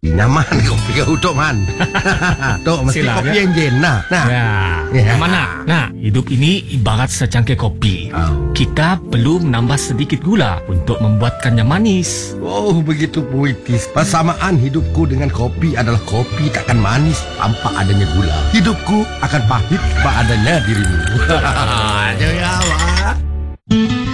Nyaman kopi kau Tok Man. Tok, mesti Sila, kopi ya. yang jen. Nah. Ya. Mana? Nah, hidup ini ibarat secangkir kopi. Kita perlu menambah sedikit gula untuk membuatkannya manis. Oh, begitu puitis. Persamaan hidupku dengan kopi adalah kopi takkan manis tanpa adanya gula. Hidupku akan pahit tanpa adanya dirimu. Jaya, Wak.